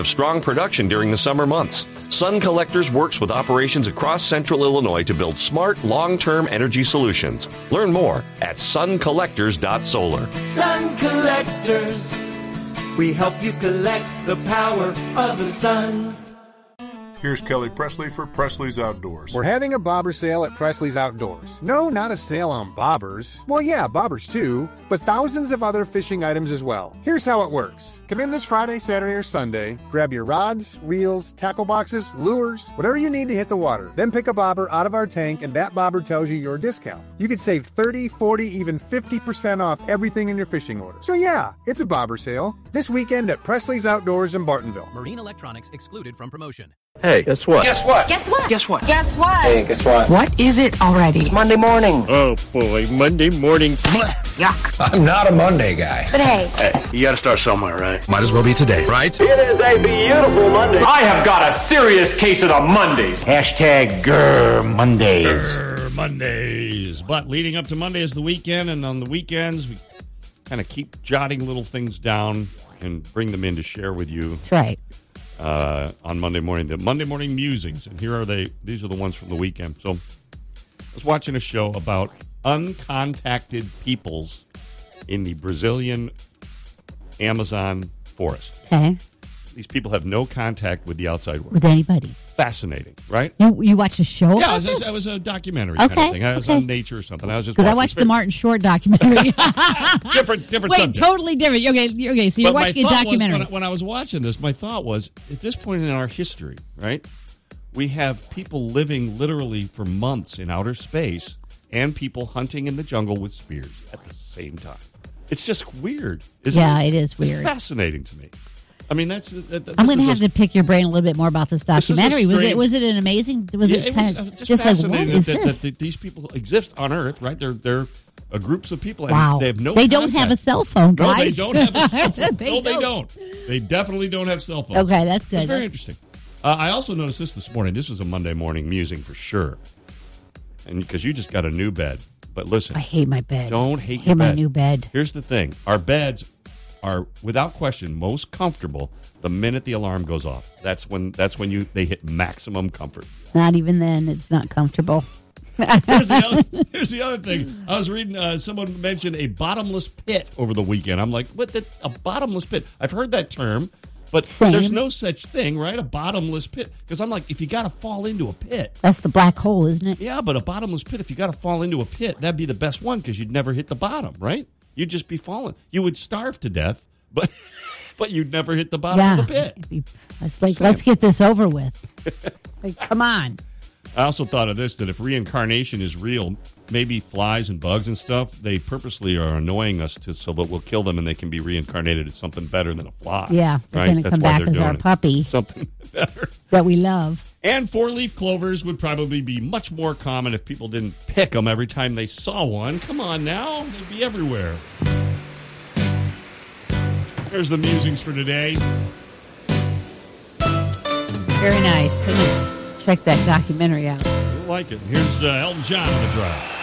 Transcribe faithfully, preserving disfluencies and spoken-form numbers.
of strong production during the summer months. Sun Collectors works with operations across central Illinois to build smart, long-term energy solutions. Learn more at sun collectors dot solar. Sun Collectors. We help you collect the power of the sun. Here's Kelly Presley for Presley's Outdoors. We're having a bobber sale at Presley's Outdoors. No, not a sale on bobbers. Well, yeah, bobbers too, but thousands of other fishing items as well. Here's how it works. Come in this Friday, Saturday, or Sunday, grab your rods, reels, tackle boxes, lures, whatever you need to hit the water. Then pick a bobber out of our tank, and that bobber tells you your discount. You could save thirty, forty, even fifty percent off everything in your fishing order. So yeah, it's a bobber sale. This weekend at Presley's Outdoors in Bartonville. Marine electronics excluded from promotion. Hey, guess what? Guess what? Guess what? Guess what? Guess what? Hey, guess what? What is it already? It's Monday morning. Oh, boy, Monday morning. Yuck. I'm not a Monday guy. But hey. Hey, you gotta start somewhere, right? Might as well be today, right? It is a beautiful Monday. I have got a serious case of the Mondays. Hashtag Grr Mondays. Grr Mondays. But leading up to Monday is the weekend, and on the weekends, we kind of keep jotting little things down and bring them in to share with you. That's right. Uh, on Monday morning, the Monday morning musings, and here are they. These are the ones from the weekend. So, I was watching a show about uncontacted peoples in the Brazilian Amazon forest. Okay. These people have no contact with the outside world. With anybody. Fascinating, right? You you watched a show? Yeah, about it was, this? A, it was a documentary okay, kind of thing. I was okay. on Nature or something. I was just because I watched the Martin Short documentary. different, different. Wait, subject. totally different. Okay, okay. So you're but watching a documentary. Was, when, I, when I was watching this, my thought was, at this point in our history, right, we have people living literally for months in outer space, and people hunting in the jungle with spears at the same time. It's just weird, isn't yeah, it? it is weird. It's fascinating to me. I mean, that's. That, I'm going to have a, to pick your brain a little bit more about this documentary. This was it was it an amazing? Was yeah, it it kind was of just, just like what fascinating is that, this? that, that these people exist on Earth, right? They're they're uh, groups of people, and wow, they have no. They contact. don't have a cell phone, guys. No, they don't have a cell phone. they no, don't. they don't. They definitely don't have cell phones. Okay, that's good. It's very that's... interesting. Uh, I also noticed this this morning. This was a Monday morning musing for sure, and because you just got a new bed. But listen, I hate my bed. Don't hate, I hate your my bed. new bed. Here's the thing: our beds are, without question, most comfortable the minute the alarm goes off. That's when that's when you they hit maximum comfort. Not even then; it's not comfortable. here's, the other, here's the other thing. I was reading. Uh, someone mentioned a bottomless pit over the weekend. I'm like, what? The, a bottomless pit? I've heard that term. But Same. There's no such thing, right? A bottomless pit. Because I'm like, if you got to fall into a pit. That's the black hole, isn't it? Yeah, but a bottomless pit, if you got to fall into a pit, that'd be the best one because you'd never hit the bottom, right? You'd just be falling. You would starve to death, but but you'd never hit the bottom yeah. of the pit. Be, it's like, Same. Let's get this over with. Like, come on. I also thought of this, that if reincarnation is real, maybe flies and bugs and stuff, they purposely are annoying us to so that we'll kill them and they can be reincarnated as something better than a fly. Yeah, they're right? going to come back as our it. puppy. Something better. That we love. And four-leaf clovers would probably be much more common if people didn't pick them every time they saw one. Come on now, they'd be everywhere. There's the musings for today. Very nice. Let me check that documentary out. You'll like it. Here's uh, Elton John on the drive.